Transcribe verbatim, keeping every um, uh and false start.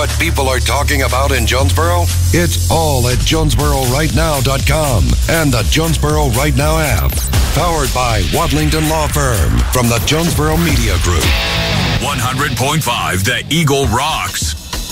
what people are talking about in Jonesboro? It's all at Jonesboro Right Now dot com and the Jonesboro Right Now app. Powered by Wadlington Law Firm from the Jonesboro Media Group. one hundred point five The Eagle rocks.